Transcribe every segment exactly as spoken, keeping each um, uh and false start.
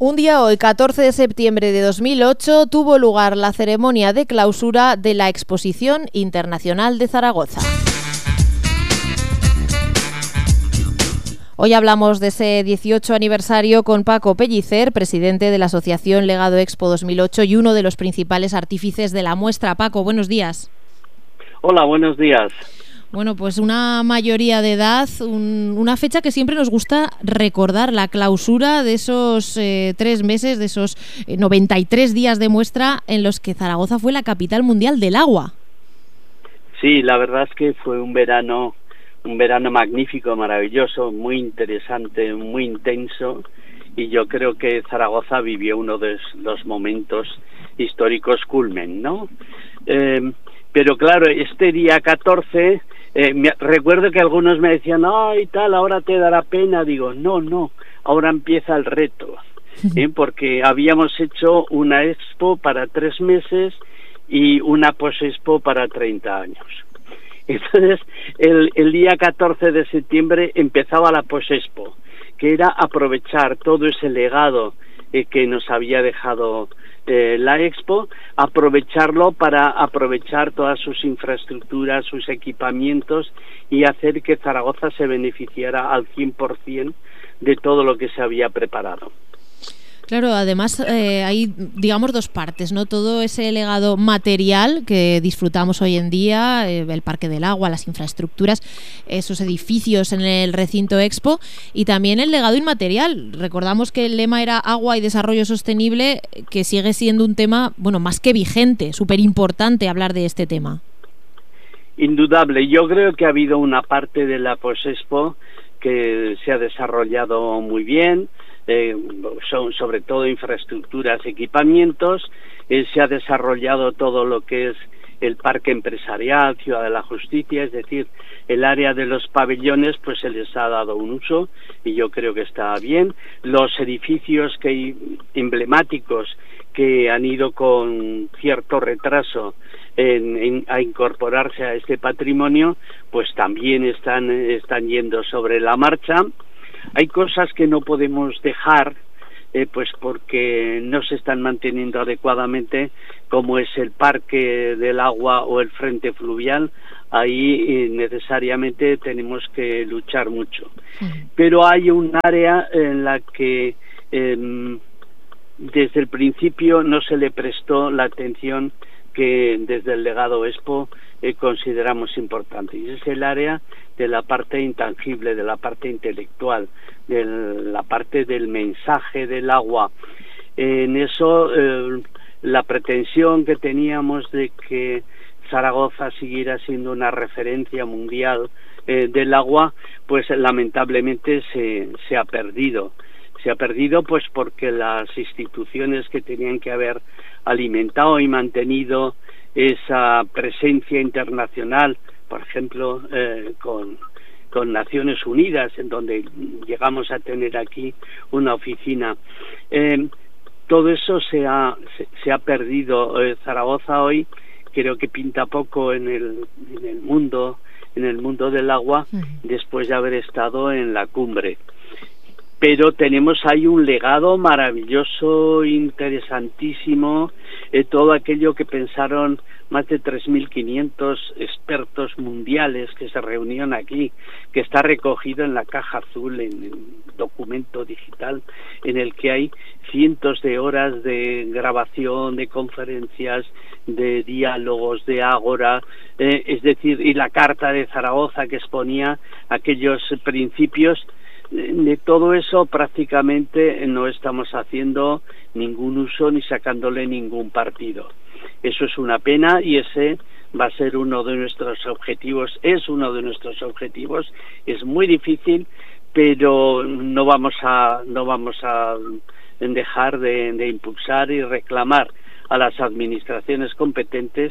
Un día hoy, catorce de septiembre de dos mil ocho, tuvo lugar la ceremonia de clausura de la Exposición Internacional de Zaragoza. Hoy hablamos de ese dieciocho aniversario con Paco Pellicer, presidente de la Asociación Legado Expo dos mil ocho y uno de los principales artífices de la muestra. Paco, buenos días. Hola, buenos días. Bueno, pues una mayoría de edad, un, una fecha que siempre nos gusta recordar, la clausura de esos eh, tres meses, de esos eh, noventa y tres días de muestra en los que Zaragoza fue la capital mundial del agua. Sí, la verdad es que fue un verano, un verano magnífico, maravilloso, muy interesante, muy intenso, y yo creo que Zaragoza vivió uno de los momentos históricos culmen, ¿no? Eh, pero claro, este día catorce... Eh, me, recuerdo que algunos me decían, ay, tal, ahora te dará pena. Digo, no, no, ahora empieza el reto, ¿eh? Porque habíamos hecho una expo para tres meses y una post-expo para treinta años. Entonces, el, el día catorce de septiembre empezaba la post-expo, que era aprovechar todo ese legado eh, que nos había dejado Eh, la expo, aprovecharlo para aprovechar todas sus infraestructuras, sus equipamientos y hacer que Zaragoza se beneficiara al cien por ciento de todo lo que se había preparado. Claro, además eh, hay, digamos, dos partes, ¿no? Todo ese legado material que disfrutamos hoy en día, eh, el Parque del Agua, las infraestructuras, esos edificios en el recinto Expo, y también el legado inmaterial. Recordamos que el lema era agua y desarrollo sostenible, que sigue siendo un tema, bueno, más que vigente, súper importante hablar de este tema. Indudable. Yo creo que ha habido una parte de la Post-Expo que se ha desarrollado muy bien. Eh, son sobre todo infraestructuras, equipamientos, eh, se ha desarrollado todo lo que es el parque empresarial, Ciudad de la Justicia, es decir, el área de los pabellones, pues se les ha dado un uso y yo creo que está bien. Los edificios que emblemáticos que han ido con cierto retraso en, en, a incorporarse a este patrimonio, pues también están, están yendo sobre la marcha. Hay cosas que no podemos dejar, eh, pues porque no se están manteniendo adecuadamente, como es el Parque del Agua o el Frente Fluvial. Ahí eh, necesariamente tenemos que luchar mucho. Sí. Pero hay un área en la que eh, desde el principio no se le prestó la atención que desde el Legado Expo eh, consideramos importante, y es el área de la parte intangible, de la parte intelectual, de la parte del mensaje del agua. Eh, en eso, eh, la pretensión que teníamos de que Zaragoza siguiera siendo una referencia mundial eh, del agua, pues lamentablemente se, se ha perdido. Se ha perdido pues porque las instituciones que tenían que haber alimentado y mantenido esa presencia internacional, por ejemplo, eh, con, con Naciones Unidas, en donde llegamos a tener aquí una oficina, eh, todo eso se ha, se, se ha perdido. eh, Zaragoza hoy creo que pinta poco en el, en el mundo, en el mundo del agua, uh-huh. después de haber estado en la cumbre. Pero tenemos ahí un legado maravilloso, interesantísimo, eh, todo aquello que pensaron más de tres mil quinientos expertos mundiales que se reunieron aquí, que está recogido en la caja azul, en el documento digital, en el que hay cientos de horas de grabación, de conferencias, de diálogos, de ágora, eh, es decir, y la Carta de Zaragoza que exponía aquellos principios. De todo eso prácticamente no estamos haciendo ningún uso ni sacándole ningún partido. Eso es una pena y ese va a ser uno de nuestros objetivos, es uno de nuestros objetivos. Es muy difícil, pero no vamos a no vamos a dejar de, de impulsar y reclamar a las administraciones competentes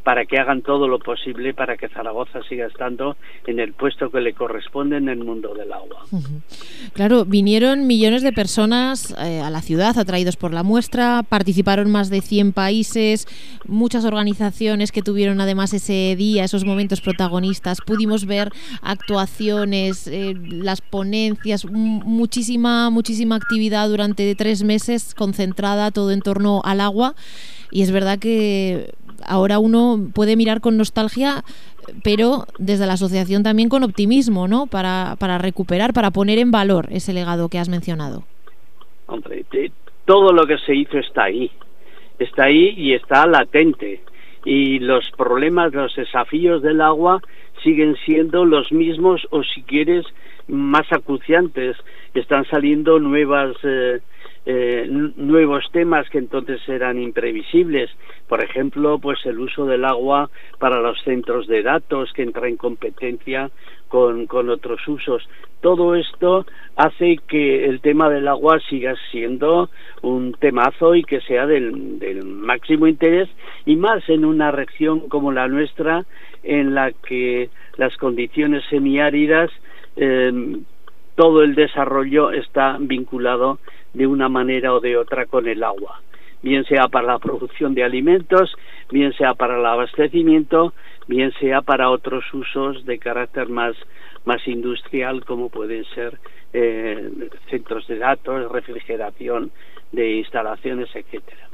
para que hagan todo lo posible para que Zaragoza siga estando en el puesto que le corresponde en el mundo del agua. Claro, vinieron millones de personas eh, a la ciudad atraídos por la muestra, participaron más de cien países, muchas organizaciones que tuvieron además ese día, esos momentos protagonistas. Pudimos ver actuaciones, eh, las ponencias, muchísima, muchísima actividad durante tres meses concentrada todo en torno al agua. Y es verdad que ahora uno puede mirar con nostalgia, pero desde la asociación también con optimismo, ¿no? Para, para recuperar, para poner en valor ese legado que has mencionado. Hombre, todo lo que se hizo está ahí, está ahí y está latente. Y los problemas, los desafíos del agua siguen siendo los mismos, o si quieres, más acuciantes. Están saliendo nuevas eh, eh, nuevos temas que entonces eran imprevisibles. Por ejemplo, pues el uso del agua para los centros de datos, que entra en competencia con, con otros usos. Todo esto hace que el tema del agua siga siendo un temazo y que sea del, del máximo interés, y más en una región como la nuestra, en la que las condiciones semiáridas, eh, todo el desarrollo está vinculado de una manera o de otra con el agua, bien sea para la producción de alimentos, bien sea para el abastecimiento, bien sea para otros usos de carácter más, más industrial, como pueden ser eh, centros de datos, refrigeración de instalaciones, etcétera.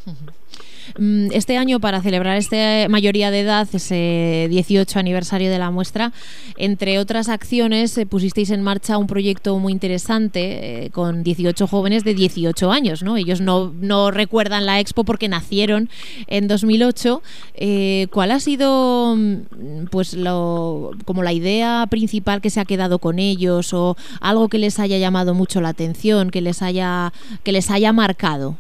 Este año, para celebrar esta mayoría de edad, ese dieciocho aniversario de la muestra, entre otras acciones, eh, pusisteis en marcha un proyecto muy interesante eh, con dieciocho jóvenes de dieciocho años, ¿no? Ellos no, no recuerdan la Expo porque nacieron en dos mil ocho. Eh, ¿Cuál ha sido, pues, lo, como la idea principal que se ha quedado con ellos, o algo que les haya llamado mucho la atención, que les haya, que les haya marcado?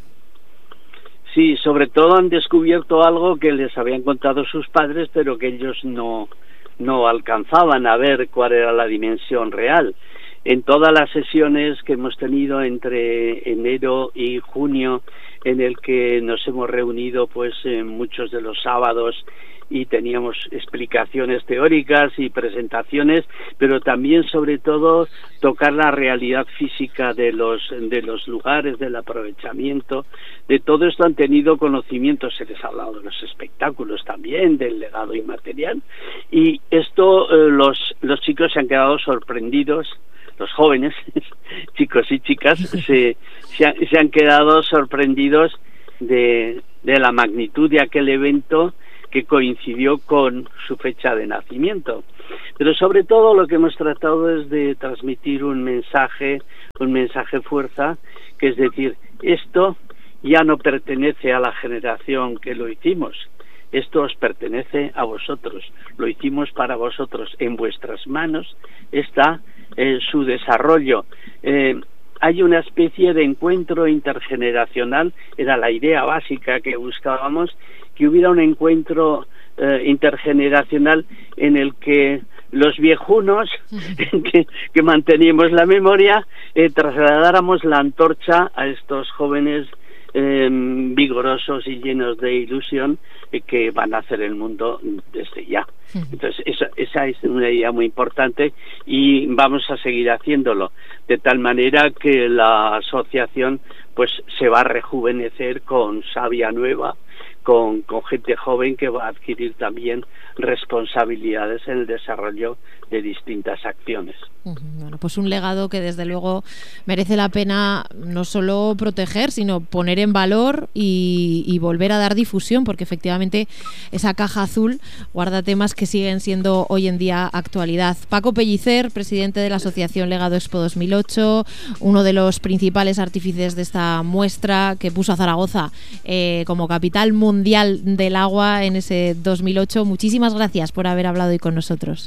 Sí, sobre todo han descubierto algo que les habían contado sus padres, pero que ellos no, no alcanzaban a ver cuál era la dimensión real. En todas las sesiones que hemos tenido entre enero y junio, en el que nos hemos reunido pues en muchos de los sábados, y teníamos explicaciones teóricas y presentaciones, pero también, sobre todo, tocar la realidad física de los de los lugares, del aprovechamiento. De todo esto han tenido conocimiento. Se les ha hablado de los espectáculos también, del legado inmaterial, y esto eh, los los chicos se han quedado sorprendidos. Los jóvenes, chicos y chicas, se, se, han, se han quedado sorprendidos de, de la magnitud de aquel evento, que coincidió con su fecha de nacimiento. Pero sobre todo lo que hemos tratado es de transmitir un mensaje, un mensaje fuerza, que es decir, esto ya no pertenece a la generación que lo hicimos, esto os pertenece a vosotros, lo hicimos para vosotros, en vuestras manos está eh, su desarrollo. Eh, hay una especie de encuentro intergeneracional, era la idea básica que buscábamos, que hubiera un encuentro eh, intergeneracional en el que los viejunos que, que manteníamos la memoria eh, trasladáramos la antorcha a estos jóvenes eh, vigorosos y llenos de ilusión eh, que van a hacer el mundo desde ya. Entonces esa, esa es una idea muy importante, y vamos a seguir haciéndolo de tal manera que la asociación pues se va a rejuvenecer con savia nueva, con, con gente joven que va a adquirir también responsabilidades en el desarrollo de distintas acciones. Bueno, pues un legado que desde luego merece la pena no solo proteger, sino poner en valor y, y volver a dar difusión, porque efectivamente esa caja azul guarda temas que siguen siendo hoy en día actualidad. Paco Pellicer, presidente de la Asociación Legado Expo dos mil ocho, uno de los principales artífices de esta muestra que puso a Zaragoza eh, como capital mundial del agua en ese dos mil ocho. Muchísimas gracias por haber hablado hoy con nosotros.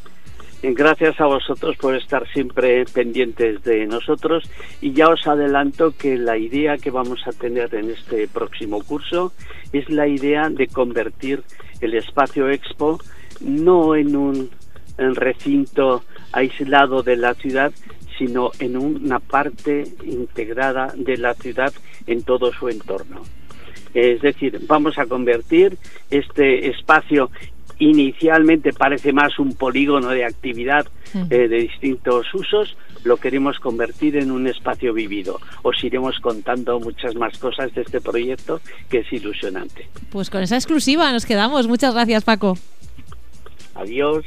Gracias a vosotros por estar siempre pendientes de nosotros, y ya os adelanto que la idea que vamos a tener en este próximo curso es la idea de convertir el espacio Expo no en un en recinto aislado de la ciudad, sino en una parte integrada de la ciudad en todo su entorno. Es decir, vamos a convertir este espacio, inicialmente parece más un polígono de actividad eh, de distintos usos, lo queremos convertir en un espacio vivido. Os iremos contando muchas más cosas de este proyecto, que es ilusionante. Pues con esa exclusiva nos quedamos. Muchas gracias, Paco. Adiós.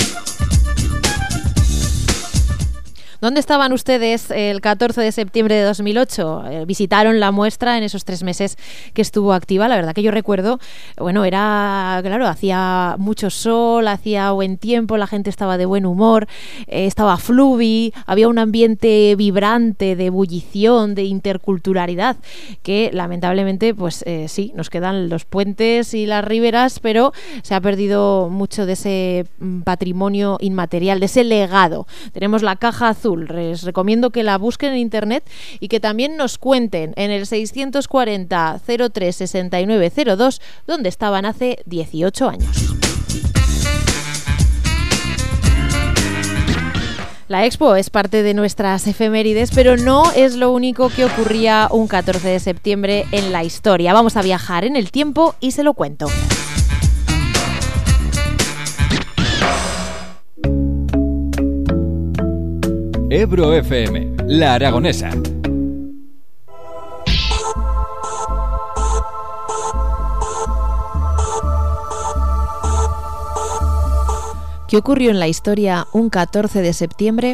¿Dónde estaban ustedes el catorce de septiembre de dos mil ocho? Eh, visitaron la muestra en esos tres meses que estuvo activa. La verdad que yo recuerdo, bueno, era, claro, hacía mucho sol, hacía buen tiempo, la gente estaba de buen humor, eh, estaba fluvi, había un ambiente vibrante de ebullición, de interculturalidad, que lamentablemente, pues eh, sí, nos quedan los puentes y las riberas, pero se ha perdido mucho de ese patrimonio inmaterial, de ese legado. Tenemos la caja azul. Les recomiendo que la busquen en internet y que también nos cuenten en el seiscientos cuarenta, cero tres, sesenta y nueve cero dos donde estaban hace dieciocho años. La Expo es parte de nuestras efemérides, pero no es lo único que ocurría un catorce de septiembre en la historia. Vamos a viajar en el tiempo y se lo cuento. Ebro F M, La Aragonesa. ¿Qué ocurrió en la historia un catorce de septiembre?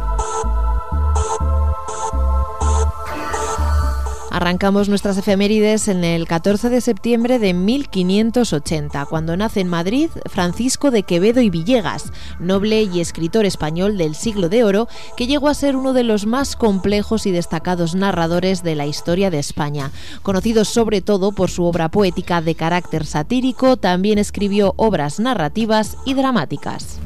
Arrancamos nuestras efemérides en el catorce de septiembre de mil quinientos ochenta, cuando nace en Madrid Francisco de Quevedo y Villegas, noble y escritor español del siglo de oro, que llegó a ser uno de los más complejos y destacados narradores de la historia de España. Conocido sobre todo por su obra poética de carácter satírico, también escribió obras narrativas y dramáticas.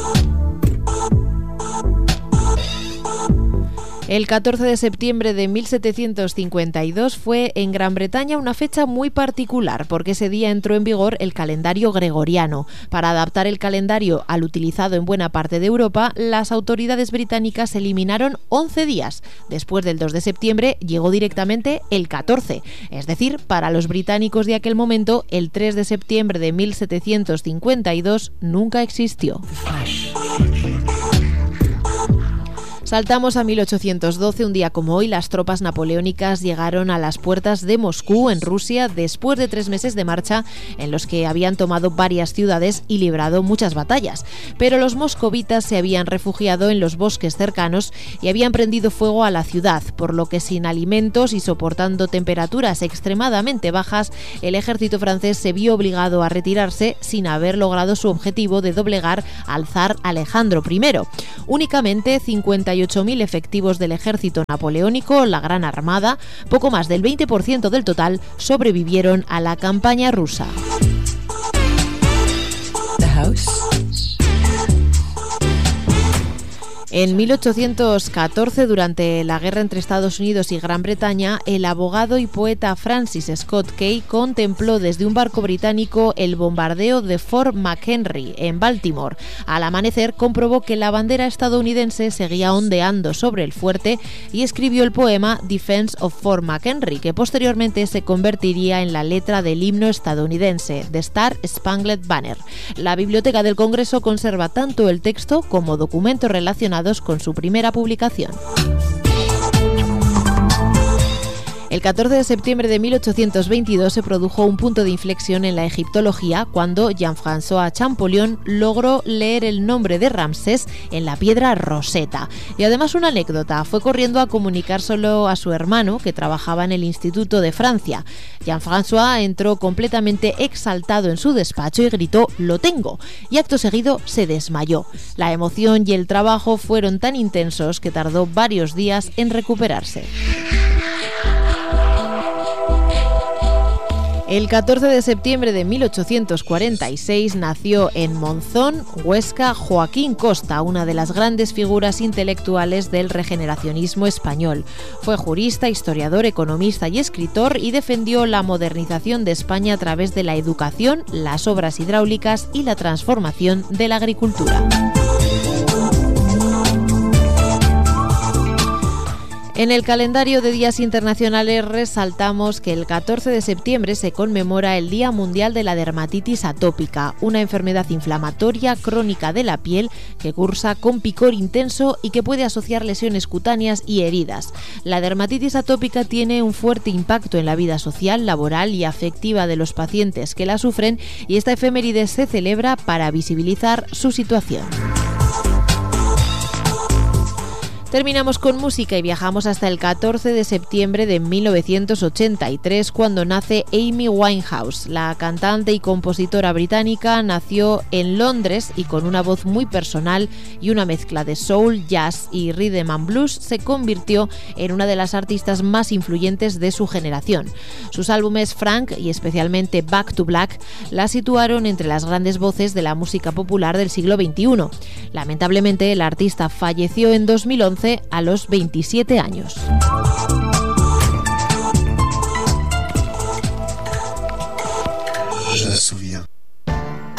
El catorce de septiembre de mil setecientos cincuenta y dos fue en Gran Bretaña una fecha muy particular, porque ese día entró en vigor el calendario gregoriano. Para adaptar el calendario al utilizado en buena parte de Europa, las autoridades británicas eliminaron once días. Después del dos de septiembre llegó directamente el catorce. Es decir, para los británicos de aquel momento, el tres de septiembre de mil setecientos cincuenta y dos nunca existió. Saltamos a mil ochocientos doce, un día como hoy, las tropas napoleónicas llegaron a las puertas de Moscú, en Rusia, después de tres meses de marcha en los que habían tomado varias ciudades y librado muchas batallas. Pero los moscovitas se habían refugiado en los bosques cercanos y habían prendido fuego a la ciudad, por lo que sin alimentos y soportando temperaturas extremadamente bajas, el ejército francés se vio obligado a retirarse sin haber logrado su objetivo de doblegar al zar Alejandro primero. Únicamente cincuenta y ocho mil efectivos del ejército napoleónico, la Gran Armada, poco más del veinte por ciento del total, sobrevivieron a la campaña rusa. The House. En mil ochocientos catorce, durante la guerra entre Estados Unidos y Gran Bretaña, el abogado y poeta Francis Scott Key contempló desde un barco británico el bombardeo de Fort McHenry, en Baltimore. Al amanecer, comprobó que la bandera estadounidense seguía ondeando sobre el fuerte y escribió el poema Defense of Fort McHenry, que posteriormente se convertiría en la letra del himno estadounidense, The Star Spangled Banner. La Biblioteca del Congreso conserva tanto el texto como documentos relacionados con su primera publicación. El catorce de septiembre de mil ochocientos veintidós se produjo un punto de inflexión en la egiptología cuando Jean-François Champollion logró leer el nombre de Ramsés en la piedra Rosetta. Y además una anécdota, fue corriendo a comunicárselo a su hermano, que trabajaba en el Instituto de Francia. Jean-François entró completamente exaltado en su despacho y gritó «¡Lo tengo!» y acto seguido se desmayó. La emoción y el trabajo fueron tan intensos que tardó varios días en recuperarse. El catorce de septiembre de mil ochocientos cuarenta y seis nació en Monzón, Huesca, Joaquín Costa, una de las grandes figuras intelectuales del regeneracionismo español. Fue jurista, historiador, economista y escritor y defendió la modernización de España a través de la educación, las obras hidráulicas y la transformación de la agricultura. En el calendario de días internacionales resaltamos que el catorce de septiembre se conmemora el Día Mundial de la Dermatitis Atópica, una enfermedad inflamatoria crónica de la piel que cursa con picor intenso y que puede asociar lesiones cutáneas y heridas. La dermatitis atópica tiene un fuerte impacto en la vida social, laboral y afectiva de los pacientes que la sufren, y esta efeméride se celebra para visibilizar su situación. Terminamos con música y viajamos hasta el catorce de septiembre de mil novecientos ochenta y tres, cuando nace Amy Winehouse. La cantante y compositora británica nació en Londres y con una voz muy personal y una mezcla de soul, jazz y rhythm and blues se convirtió en una de las artistas más influyentes de su generación. Sus álbumes Frank y especialmente Back to Black la situaron entre las grandes voces de la música popular del siglo veintiuno. Lamentablemente, la artista falleció en dos mil once a los veintisiete años. Je me souviens.